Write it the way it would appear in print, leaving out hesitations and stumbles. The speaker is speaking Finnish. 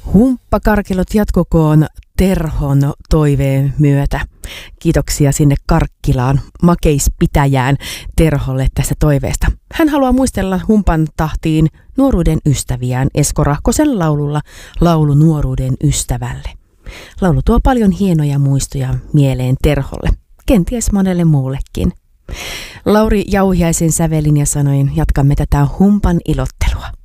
Humppakarkilot jatkokoon Terhon toiveen myötä. Kiitoksia sinne Karkkilaan makeispitäjään Terholle tästä toiveesta. Hän haluaa muistella humpan tahtiin nuoruuden ystäviään Esko Rahkosen laululla Laulu nuoruuden ystävälle. Laulu tuo paljon hienoja muistoja mieleen Terholle, kenties monelle muullekin. Lauri Jauhiaisen sävelin ja sanoin jatkamme tätä humpan ilottelua.